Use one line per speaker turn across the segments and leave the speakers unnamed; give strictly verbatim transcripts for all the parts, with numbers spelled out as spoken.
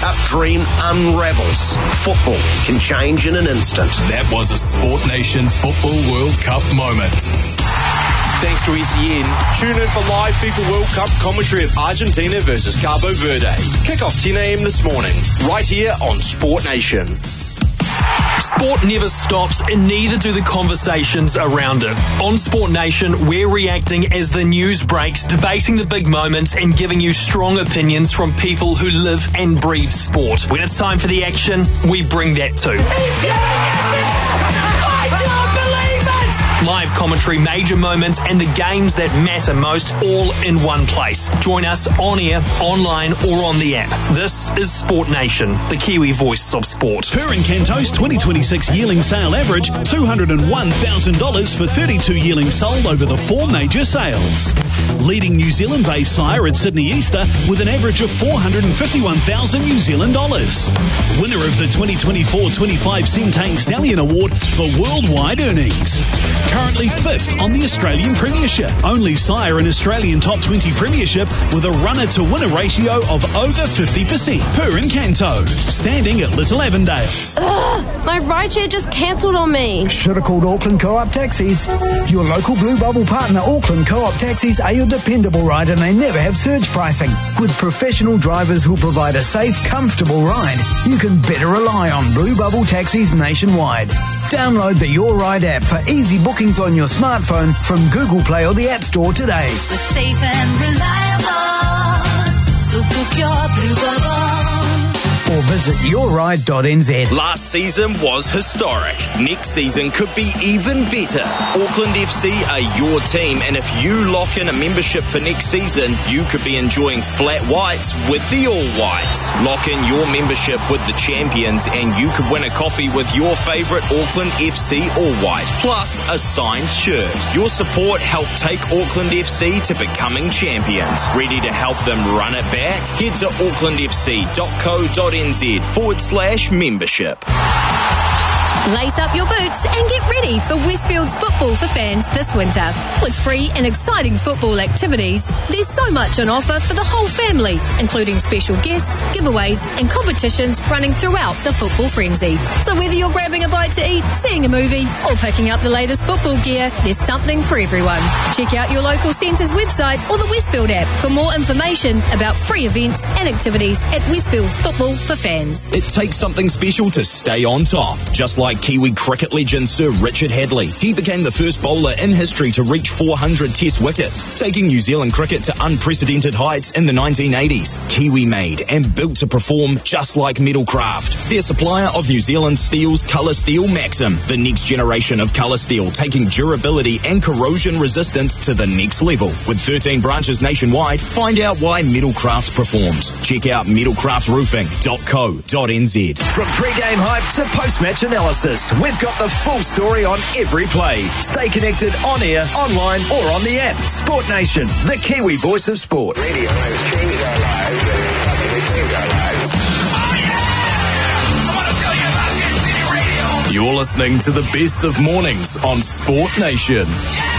Cup dream unravels. Football can change in an instant.
That was a Sport Nation Football World Cup moment.
Thanks to S E N. Tune in for live FIFA World Cup commentary of Argentina versus Cabo Verde. Kick off ten a.m. this morning, right here on Sport Nation.
Sport never stops, and neither do the conversations around it. On Sport Nation, we're reacting as the news breaks, debating the big moments, and giving you strong opinions from people who live and breathe sport. When it's time for the action, we bring that too.
He's getting it there! I don't believe it!
Live commentary, major moments, and the games that matter most, all in one place. Join us on air, online, or on the app. This is Sport Nation, the Kiwi voice of sport.
Purin Canto's twenty twenty-six yearling sale average, two hundred one thousand dollars for thirty-two yearlings sold over the four major sales. Leading New Zealand-based sire at Sydney Easter with an average of four hundred fifty-one thousand New Zealand dollars. Winner of the twenty twenty-four twenty-five Centane Stallion Award for worldwide earnings. Currently fifth on the Australian Premiership. Only sire in Australian Top twenty Premiership with a runner-to-winner ratio of over fifty percent. Purin Canto, standing at Little Avondale.
Ugh, my rideshare just cancelled on me.
Should have called Auckland Co-op Taxis. Your local Blue Bubble partner, Auckland Co-op Taxis, are your dependable ride, and they never have surge pricing. With professional drivers who'll provide a safe, comfortable ride, you can better rely on Blue Bubble Taxis nationwide. Download the Your Ride app for easy bookings on your smartphone from Google Play or the App Store today.
We're safe and reliable, so book your Blue Bubble.
Or visit your ride dot n z.
Last season was historic. Next season could be even better. Auckland F C are your team, and if you lock in a membership for next season, you could be enjoying flat whites with the All Whites. Lock in your membership with the champions, and you could win a coffee with your favourite Auckland F C All White, plus a signed shirt. Your support helped take Auckland F C to becoming champions. Ready to help them run it back? Head to auckland f c dot co dot n z forward slash membership.
Lace up your boots and get ready for Westfield's Football for Fans this winter. With free and exciting football activities, there's so much on offer for the whole family, including special guests, giveaways and competitions running throughout the football frenzy. So whether you're grabbing a bite to eat, seeing a movie or picking up the latest football gear, there's something for everyone. Check out your local centre's website or the Westfield app for more information about free events and activities at Westfield's Football for Fans.
It takes something special to stay on top, just like Kiwi cricket legend Sir Richard Hadley. He became the first bowler in history to reach four hundred test wickets, taking New Zealand cricket to unprecedented heights in the nineteen eighties. Kiwi made and built to perform just like Metalcraft, their supplier of New Zealand Steel's Colour Steel Maxim, the next generation of colour steel, taking durability and corrosion resistance to the next level. With thirteen branches nationwide, find out why Metalcraft performs. Check out metalcraft roofing dot co dot n z.
From pre-game hype to post-match analysis, we've got the full story on every play. Stay connected on air, online or on the app. Sport Nation, the Kiwi voice of sport.
Radio has changed our lives and it's possibly saved our lives.
Oh yeah! I want to tell you about Ten City Radio. You're listening to the best of mornings on Sport Nation.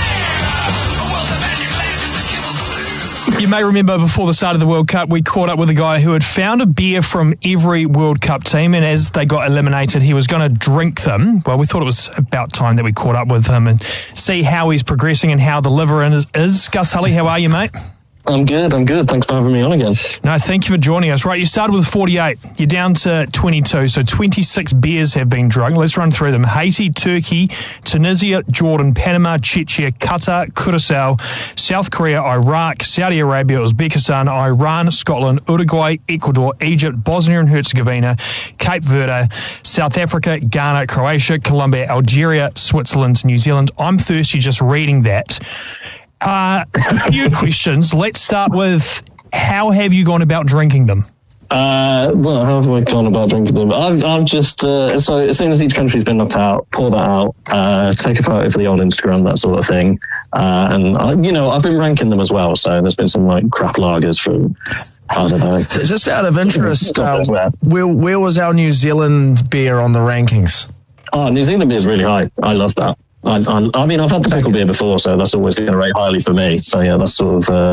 You may remember before the start of the World Cup, we caught up with a guy who had found a beer from every World Cup team, and as they got eliminated, he was going to drink them. Well, we thought it was about time that we caught up with him and see how he's progressing and how the liver is. is. Gus Hully, how are you, mate?
I'm good, I'm good. Thanks for having me on again.
No, thank you for joining us. Right, you started with forty-eight. You're down to twenty-two, so twenty-six beers have been drunk. Let's run through them. Haiti, Turkey, Tunisia, Jordan, Panama, Czechia, Qatar, Curacao, South Korea, Iraq, Saudi Arabia, Uzbekistan, Iran, Scotland, Uruguay, Ecuador, Egypt, Bosnia and Herzegovina, Cape Verde, South Africa, Ghana, Croatia, Colombia, Algeria, Switzerland, New Zealand. I'm thirsty just reading that. Uh, a few questions. Let's start with, how have you gone about drinking them?
Uh, well, how have I gone about drinking them? I've, I've just, uh, so as soon as each country's been knocked out, pour that out, uh, take a photo for the old Instagram, that sort of thing. Uh, and, I, you know, I've been ranking them as well. So there's been some, like, crap lagers from, I don't know.
Just out of interest, uh, where, where was our New Zealand beer on the rankings?
Oh, New Zealand beer is really high. I love that. I, I, I mean, I've had the pickle beer before, so that's always going to rate highly for me. So, yeah, that's sort of uh,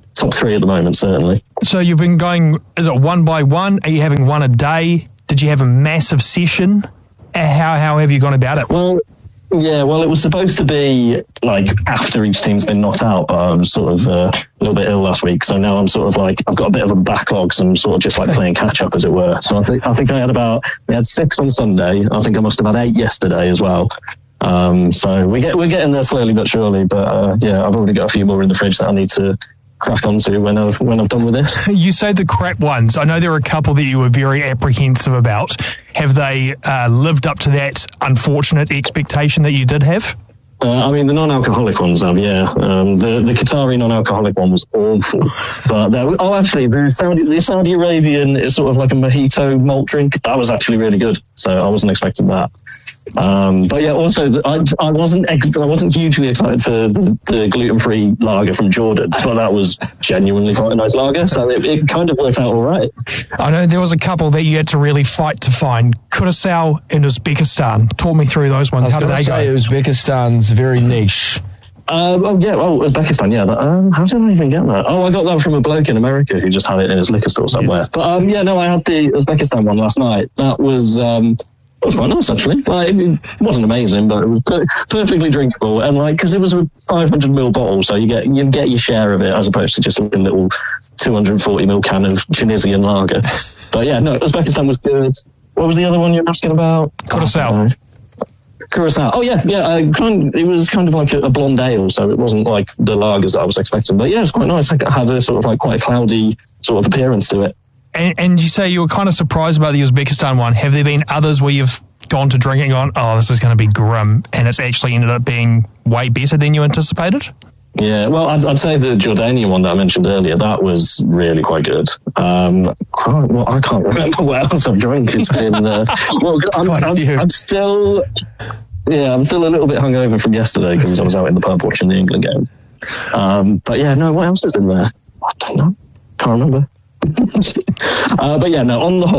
top three at the moment, certainly.
So you've been going, is it one by one? Are you having one a day? Did you have a massive session? How, how have you gone about it?
Well, yeah, well, it was supposed to be like after each team's been knocked out, but I was sort of uh, a little bit ill last week, so now I'm sort of like, I've got a bit of a backlog, so I'm sort of just like playing catch up, as it were. So I think I think I had about, we had six on Sunday. I think I must have had eight yesterday as well. Um, so we get we're getting there slowly but surely. But uh, yeah, I've already got a few more in the fridge that I need to crack onto when I've when I've done with this.
You say the crap ones. I know there are a couple that you were very apprehensive about. Have they uh, lived up to that unfortunate expectation that you did have?
Uh, I mean, the non-alcoholic ones have, yeah. Um, the the Qatari non-alcoholic one was awful. But there was, oh, actually, the Saudi the Saudi Arabian is sort of like a mojito malt drink. That was actually really good. So I wasn't expecting that. Um, but yeah, also the, I I wasn't ex- I wasn't hugely excited for the, the gluten-free lager from Jordan, but that was genuinely quite a nice lager. So it, it kind of worked out all right.
I know there was a couple that you had to really fight to find. Curaçao and Uzbekistan. Talk me through those ones. How did they go?
Uzbekistan's very niche.
Um, oh yeah, oh Uzbekistan, yeah. That, um, how did I even get that? Oh, I got that from a bloke in America who just had it in his liquor store somewhere. Yes. But um, yeah, no, I had the Uzbekistan one last night. That was um, it was quite nice actually. Like, it wasn't amazing, but it was per- perfectly drinkable. And like, because it was a five hundred milliliter bottle, so you get you get your share of it as opposed to just a little two hundred forty milliliter can of Tunisian lager. But yeah, no, Uzbekistan was good. What was the other one you were asking about?
Curaçao.
Oh, Curaçao. Oh yeah, yeah. Uh, kind, it was kind of like a, a blonde ale, so it wasn't like the lagers that I was expecting. But yeah, it's quite nice. It had a sort of like quite a cloudy sort of appearance to it.
And, and you say you were kind of surprised about the Uzbekistan one. Have there been others where you've gone to drink and gone, oh, this is going to be grim, and it's actually ended up being way better than you anticipated?
Yeah, well, I'd, I'd say the Jordanian one that I mentioned earlier, that was really quite good. Um, quite, well, I can't remember what else I've drank. It's been, uh, well, I'm, I'm, I'm still, yeah, I'm still a little bit hungover from yesterday because I was out in the pub watching the England game. Um, but yeah, no, what else is in there? I don't know. Can't remember. uh, but yeah, no, on the whole,